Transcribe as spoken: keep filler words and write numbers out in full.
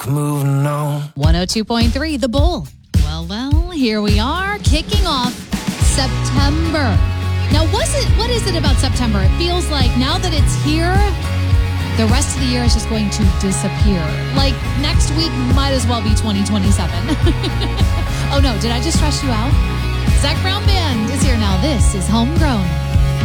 Moving on. one oh two point three, The Bull. Well, well, here we are, kicking off September. Now, was it, what is it about September? It feels like now that it's here, the rest of the year is just going to disappear. Like, next week might as well be twenty twenty-seven. Oh, no, did I just stress you out? Zac Brown Band is here now. This is Homegrown.